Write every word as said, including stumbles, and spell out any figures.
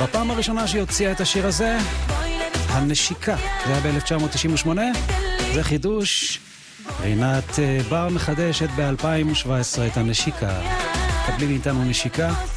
בפעם הראשונה שהיא הוציאה את השיר הזה, הנשיקה, זה היה ב-אלף תשע מאות תשעים ושמונה, זה חידוש. רינת בר מחדשת ב-אלפיים שבע עשרה את הנשיקה. קבלי מאיתנו נשיקה.